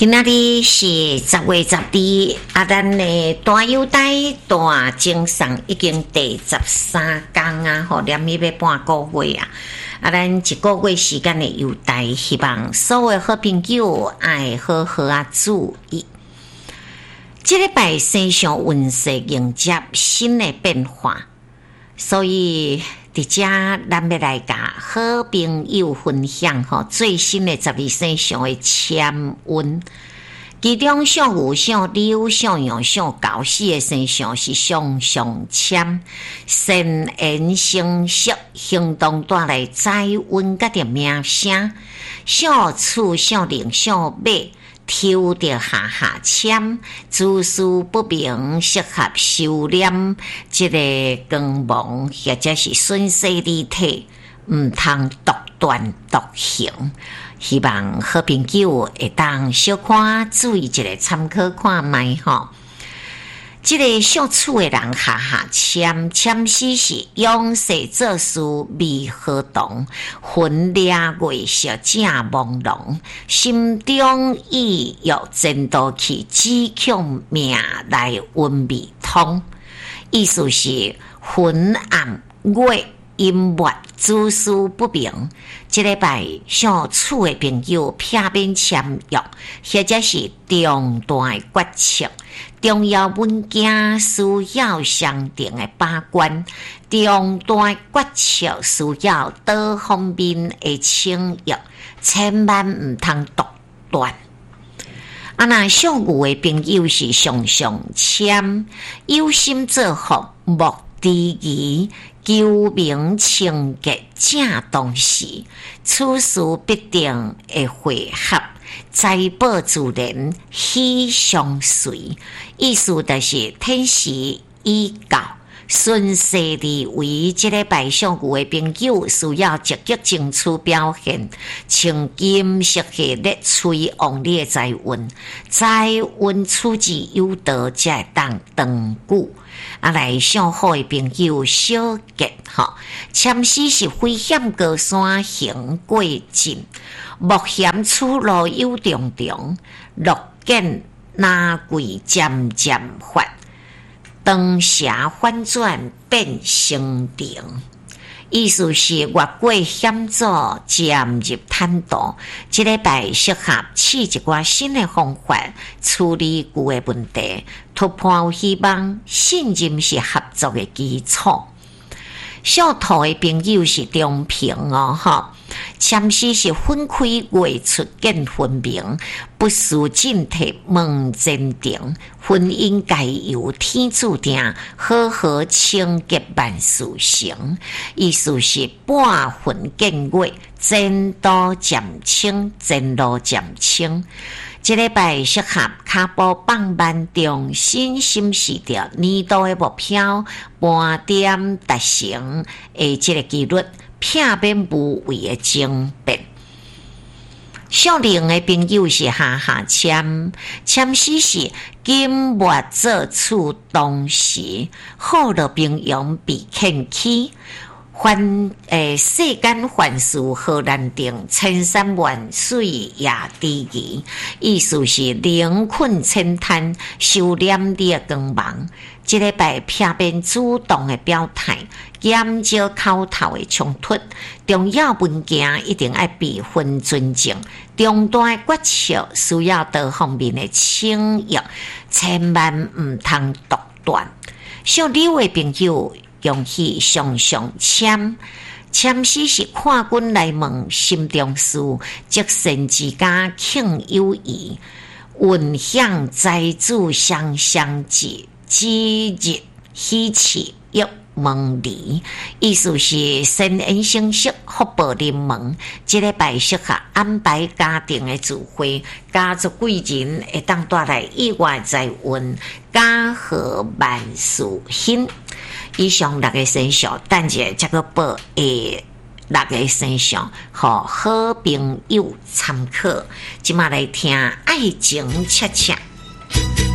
今仔日是10月12，咱的大优待大精送已经第13天啊，连伊要半个月啊。咱一个月时间的优待，希望所有好朋友爱好好注意。这礼拜星象运势迎接新的变化，所以伫遮咱要来甲好朋友分享最新的12星象的签运。其中上牛、上牛、上羊、上狗4个星象是上上签，善言成熟，行动带来财运甲着名声。小处、小人、小马抽着下签，诸事不明，适合收敛。这个光芒或者是顺势利体，唔通独断独行。希望好朋友会当小看注意一个参考看卖吼。这个小处的人下签诗是勇士做事未合同，魂俩月小正朦胧，心中意欲前途去指向命来运未通。意思是昏暗月阴末，诸事不明。这礼拜小处的朋友避免签约，或者是重大决策，重要文件需要商定的把关，重大决策需要多方面的请约，千万唔通独断。那上牛的朋友是上上签，有心做好目的义，求名清洁正当时，此事必定会会合，财宝自然喜相随。意思就是天时已到，顺势而为。这个拜上牛的朋友需要积极争取表现，请金色系列催旺你的财运，财运处之有道，才会当长久。来上好的朋友小结签诗是危险高山行过尽，目险出路有重重，路见哪贵渐渐发，当下反转变成定。意思是越过险阻，渐入坦途。这礼拜适合试一寡新的方法处理旧的问题，突破有希望，信任是合作的基础。小兔的朋友是中平签诗是分开月出见分明，不思进退问真定，婚姻该由天注定，好好清洁万事成。意思是半分见月，前途渐清，前路渐清。这礼拜适合脚步放慢，重新审视着年度的目标，半点达成的这个纪律，避免无谓的争辩。小人的朋友是下签诗是金末做处当时，好了平庸必欠起。世间凡事好难定，千山万水也知义。意思是灵困千滩，收敛你的光芒。这礼拜避免主动的表态，减少口头的冲突。重要文件一定要备份尊重，重大决策需要多方面的请约，千万唔通独断。像你的朋友恭喜上上签诗是看君来问心中事，即善之家庆友谊，运享财主相济，吉日喜气欲门离。意思是善言成熟，福报临门。这礼拜适合安排家庭的聚会，家族贵人会当带来意外财运，家和万事兴。以上6个生肖，等者这个报6个生肖，和好朋友参考。今嘛来听爱情恰恰。